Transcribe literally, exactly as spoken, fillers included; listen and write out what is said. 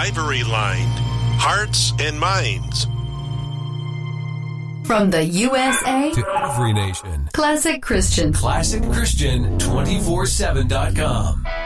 ivory-lined, hearts and minds. From the U S A to every nation. Classic Christian. Classic Christian two four seven dot com.